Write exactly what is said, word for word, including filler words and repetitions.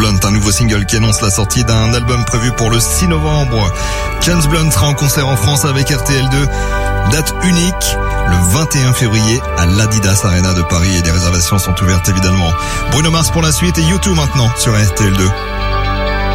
Blunt, un nouveau single qui annonce la sortie d'un album prévu pour le six novembre. James Blunt sera en concert en France avec R T L deux. Date unique, le vingt et un février à l'Adidas Arena de Paris, et les réservations sont ouvertes évidemment. Bruno Mars pour la suite et U deux maintenant sur R T L deux.